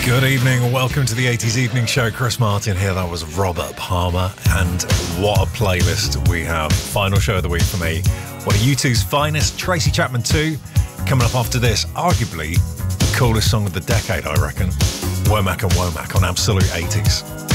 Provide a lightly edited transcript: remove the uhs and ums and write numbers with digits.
Good evening, welcome to the 80s Evening Show. Chris Martin here, that was Robert Palmer, and what a playlist we have. Final show of the week for me. One of U2's finest, Tracy Chapman 2. Coming up after this, arguably the coolest song of the decade, I reckon. Womack and Womack on Absolute 80s.